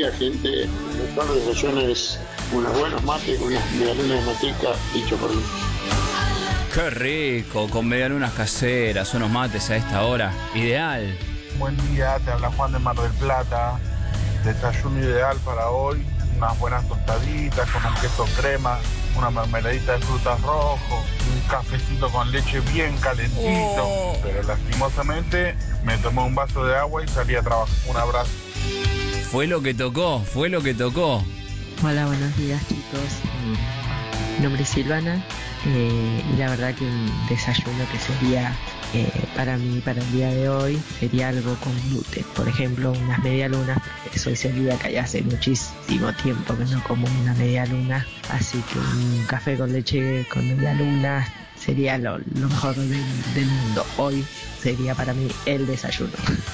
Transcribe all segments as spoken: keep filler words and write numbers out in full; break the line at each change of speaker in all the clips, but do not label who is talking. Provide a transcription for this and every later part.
día, gente. El mejor desayuno es unos buenos mates, unas medialunas de manteca y chocolate.
Qué rico, con medialunas caseras, unos mates a esta hora. Ideal.
Buen día, te habla Juan de Mar del Plata. Desayuno ideal para hoy, unas buenas tostaditas con un queso crema, una mermeladita de frutas rojos, un cafecito con leche bien calentito. Oh. Pero lastimosamente me tomé un vaso de agua y salí a trabajar. Un abrazo.
Fue lo que tocó, fue lo que tocó.
Hola, buenos días, chicos. Mi nombre es Silvana eh, y la verdad que un desayuno que sería eh, para mí, para el día de hoy, sería algo con gluten. Por ejemplo, unas medialunas, porque soy celíaca y hace muchísimo tiempo que no como una medialuna, así que un café con leche con medialunas sería lo, lo mejor del, del mundo. Hoy sería para mí el desayuno.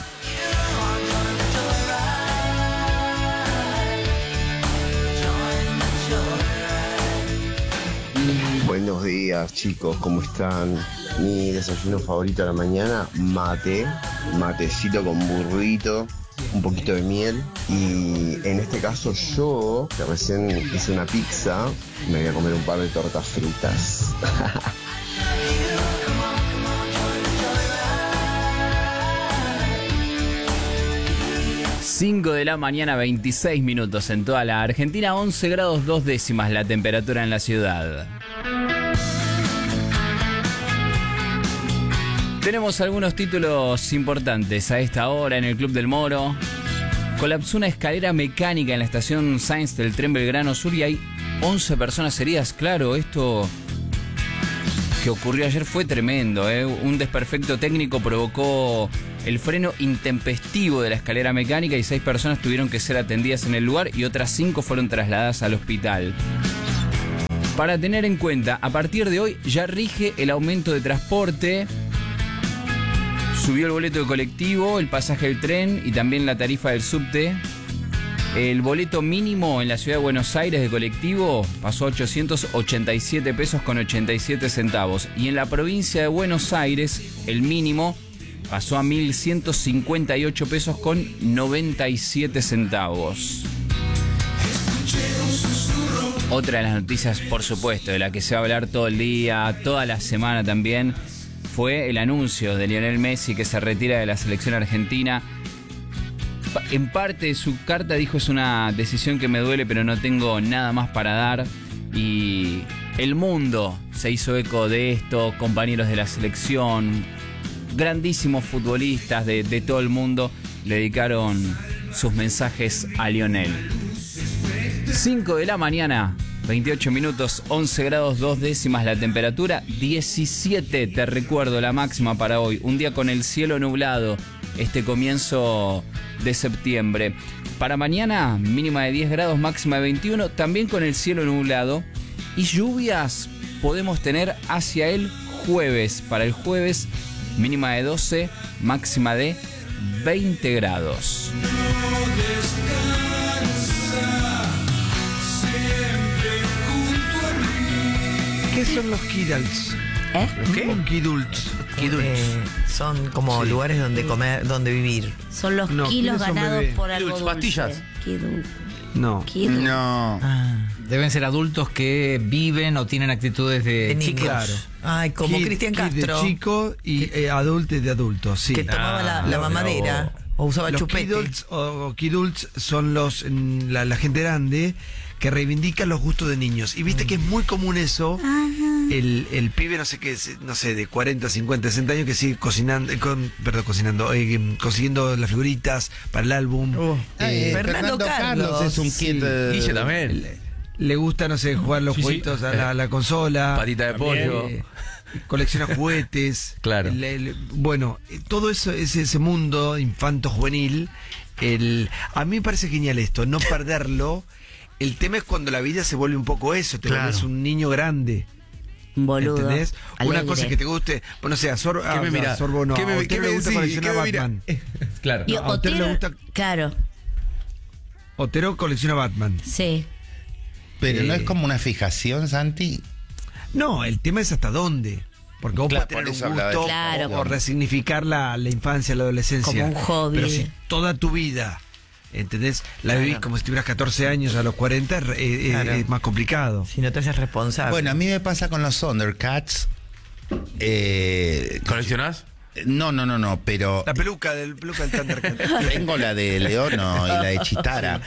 Buenos días, chicos, ¿cómo están? Mi desayuno favorito a la mañana, mate, matecito con burrito, un poquito de miel. Y en este caso yo, que recién hice una pizza, me voy a comer un par de tortas fritas.
cinco de la mañana, veintiséis minutos en toda la Argentina, once grados dos décimas la temperatura en la ciudad. Tenemos algunos títulos importantes a esta hora en el Club del Moro. Colapsó una escalera mecánica en la estación Sainz del tren Belgrano Sur y hay once personas heridas. Claro, esto que ocurrió ayer fue tremendo, ¿eh? Un desperfecto técnico provocó el freno intempestivo de la escalera mecánica y seis personas tuvieron que ser atendidas en el lugar y otras cinco fueron trasladadas al hospital. Para tener en cuenta, a partir de hoy ya rige el aumento de transporte. Subió el boleto de colectivo, el pasaje del tren y también la tarifa del subte. El boleto mínimo en la ciudad de Buenos Aires de colectivo pasó a ochocientos ochenta y siete pesos con ochenta y siete centavos. Y en la provincia de Buenos Aires, el mínimo pasó a mil ciento cincuenta y ocho pesos con noventa y siete centavos. Otra de las noticias, por supuesto, de la que se va a hablar todo el día, toda la semana también, fue el anuncio de Lionel Messi que se retira de la selección argentina. En parte de su carta dijo: es una decisión que me duele, pero no tengo nada más para dar. Y el mundo se hizo eco de esto, compañeros de la selección, grandísimos futbolistas de, de todo el mundo le dedicaron sus mensajes a Lionel. cinco de la mañana, veintiocho minutos, once grados dos décimas la temperatura, diecisiete, te recuerdo, la máxima para hoy. Un día con el cielo nublado, este comienzo de septiembre. Para mañana, mínima de diez grados, máxima de veintiuno, también con el cielo nublado. Y lluvias podemos tener hacia el jueves. Para el jueves, mínima de doce, máxima de veinte grados.
¿Qué son los Kidults?
¿Eh?
¿Qué? Kidults.
Kidults. Eh, son como sí. lugares donde comer, donde vivir.
Son los no, kilos ganados por algo dulce.
Pastillas.
Kidult.
No.
Kidult.
No. Ah.
Deben ser adultos que viven o tienen actitudes de,
de niños. Claro. Ay, como Kid, Cristian Castro.
De chico y eh, adultos de adultos, sí.
Que tomaba ah, la, la mamadera o usaba
los
chupete.
Kidults o Kidults son los la, la gente grande que reivindican los gustos de niños. Y viste mm. que es muy común eso. Ajá. El, el pibe, no sé qué, no sé, de cuarenta, cincuenta, sesenta años que sigue cocinando, con, perdón, cocinando, eh, consiguiendo las figuritas para el álbum.
Oh. Eh, Fernando, Fernando Carlos. Carlos
es un kid. Sí. Guille también.
Le, le gusta, no sé, jugar los sí, jueguitos sí. a, la, a la consola.
Patita de pollo.
Eh, colecciona juguetes.
Claro.
El, el, bueno, todo eso, ese, ese mundo infanto-juvenil, el, a mí me parece genial esto, no perderlo. El tema es cuando la vida se vuelve un poco eso, te claro. vuelves un niño grande.
Boludo.
¿Entendés?
Alegre.
Una cosa que te guste, bueno, o sea, Sor,
¿Qué me
ah,
mira?
Sorbo no.
¿Qué me,
a usted
¿qué
le
me
gusta
decí?
coleccionar Batman.
Claro.
Y
no, a usted
Otero,
le gusta.
Claro.
Otero colecciona Batman.
Sí.
Pero
eh,
no es como una fijación, Santi.
No, el tema es hasta dónde. Porque vos
claro,
podés tener un
por
gusto
claro,
o, o resignificar la, la infancia, la adolescencia.
Como un hobby.
Pero si toda tu vida ¿Entendés? La vivís como si tuvieras catorce años a los cuarenta, eh, eh,
Claro.
es más complicado.
Si no te haces responsable.
Bueno, a mí me pasa con los Thundercats. Eh,
¿Coleccionás?
No, no, no, no, pero
La peluca del peluca del Thundercat.
tengo la de Leono y la de Chitara.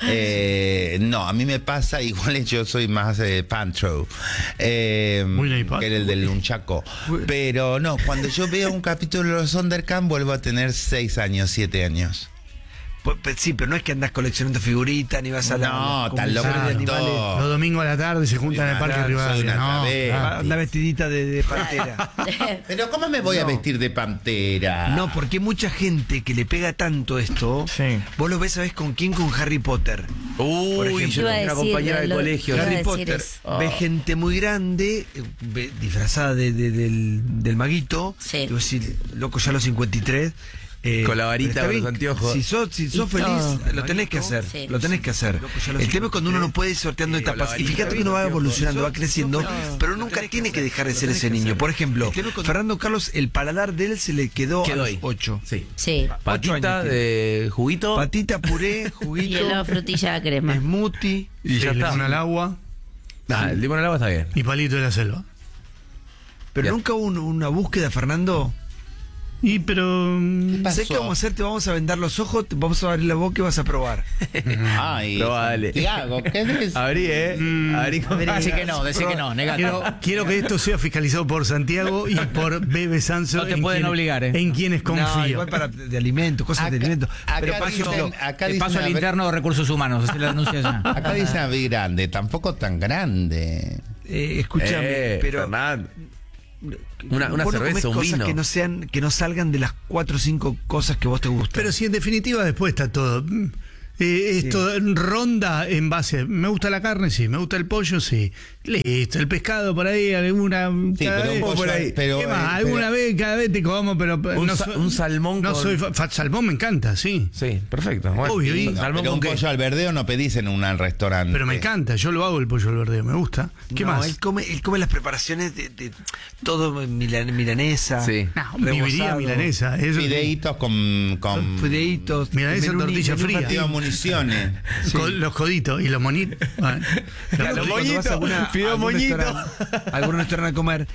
Eh, no, a mí me pasa, igual yo soy más de Pantro, eh,
Muy naipaz.
que era el del Nunchaco. Pero no, cuando yo veo un capítulo de los Thundercats vuelvo a tener seis años, siete años.
Pues, pues, sí, pero no es que andás coleccionando figuritas ni vas a la.
No,
la
tan loco
comisaría de animales.
todo.
Los domingos a la tarde se juntan en el Parque
Claro, soy
Rivadavia.
una
No,
cabeza.
claro.
Anda vestidita de, de pantera.
Pero ¿cómo me voy a
No.
vestir de pantera?
No, porque hay mucha gente que le pega tanto esto.
Sí.
Vos lo ves, ¿sabés con quién? Con Harry Potter. Por
Uy,
ejemplo.
yo
Iba a
tengo una
decir,
compañera de
lo-
colegio.
iba a
Harry
decir
Potter
eso.
ve gente muy grande, eh, ve- disfrazada de, de- del, del maguito.
Sí.
Y vos decís, loco, ya a los cincuenta y tres. eh,
Con la varita,
pero está
con los
bien,
anteojos.
Si sos, si sos
Y
feliz,
todo.
lo tenés que hacer.
Sí.
Lo tenés que hacer. El tema es cuando uno no puede ir sorteando etapas. Y fíjate que uno va evolucionando, va creciendo, pero nunca tiene que dejar de ser ese niño. Por ejemplo, Fernando Carlos, el paladar de él se le quedó a
Quedó
los
ahí.
ocho.
Sí.
Sí.
Patita
años
de juguito.
Patita, puré,
Y
juguito,
el frutilla de crema.
smoothie.
Y ya
Sí,
está.
limón al agua
Ah, el limón al agua está bien.
y palito de la selva.
Pero
Ya.
nunca hubo un- una búsqueda, Fernando.
Y pero. mm,
pasó?
¿Sabés qué vamos a hacer? Te vamos a vendar los ojos, te vamos a abrir la boca y vas a probar.
Ay,
Probable.
Santiago, ¿qué es?
Abrí, ¿eh?
Mm.
Abrí con
Decí que no, decí que no, negate.
Quiero, quiero que esto sea fiscalizado por Santiago y por Bebe Sanso.
No te
en
pueden
quienes-
obligar, ¿eh?
En quienes confío.
No, igual para de alimentos, cosas de
Acá-
alimentos.
acá
Pero por
dicen-
ejemplo,
acá
Te
dicen
paso al
a ver-
interno de recursos humanos, así la denuncia ya.
Acá dice a ver grande, tampoco tan grande.
eh, escúchame,
Eh,
pero
Fernán. Una, una
vos no comés
cerveza, un
cosas
vino.
que no sean, que no salgan de las cuatro o cinco cosas que vos te gustan.
Pero si en definitiva después está todo. mm, eh, esto ronda en base. Me gusta la carne, sí. Me gusta el pollo, sí. Listo. El pescado por ahí, alguna.
Sí,
cada
pero un
vez,
pollo-
por ahí.
pero,
¿Qué más?
eh,
alguna
pero-
vez, cada vez te como, pero.
Un
no
sa-
soy-
un salmón
No
con-
soy. fa- fa- salmón me encanta, sí.
Sí, perfecto. Bueno,
Obvio, y-
No,
salmón
pero
con
un
qué.
pollo al verdeo no pedís en un restaurante.
Pero me encanta. Yo lo hago el pollo al verdeo. Me gusta. ¿Qué
No,
más?
Él come, él come las preparaciones de, de todo milan- milanesa.
Sí.
No, viviría
rebozado,
milanesa. Eso,
Fideitos con, con
Fideitos.
Milanesa en
menú-
tortilla
menú
fría.
infantil.
digo, municiones.
con los coditos y los monitos. Bueno,
Claro,
los
cuando vas a
moñitos,
alguna-
fideo
algún
moñito.
restaurante- algún restaurante a comer,